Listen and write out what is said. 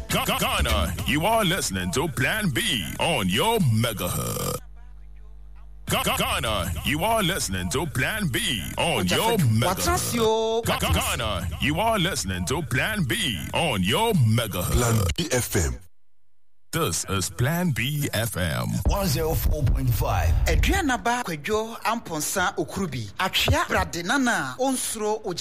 Ghana, you are listening to Plan B on your megahertz. Ghana, you are listening to Plan B on your megahertz. Ghana, you are listening to Plan B on your megahertz. Plan B FM. This is Plan B FM 104.5. Adriana ba kwadwo amponsa okurubi. Atwea bradenana onsuro